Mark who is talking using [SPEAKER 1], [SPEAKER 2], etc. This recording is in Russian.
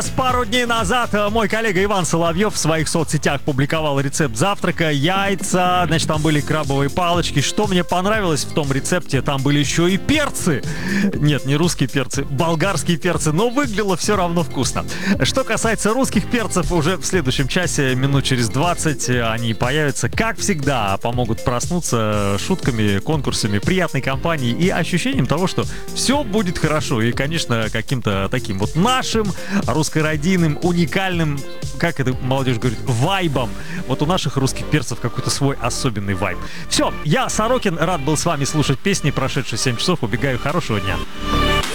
[SPEAKER 1] Пару дней назад мой коллега Иван Соловьев в своих соцсетях публиковал рецепт завтрака. Яйца, значит, там были крабовые палочки. Что мне понравилось в том рецепте, там были еще и перцы. Нет, не русские перцы, болгарские перцы, но выглядело все равно вкусно. Что касается русских перцев, уже в следующем часе, минут через 20, они появятся, как всегда, помогут проснуться шутками, конкурсами, приятной компанией и ощущением того, что все будет хорошо. И, конечно, каким-то таким вот нашим русскородийным, уникальным, как это молодежь говорит, вайбом. Вот у наших русских перцев какой-то свой особенный вайб. Все, я, Сорокин, рад был с вами слушать песни. Прошедшие 7 часов. Убегаю. Хорошего дня.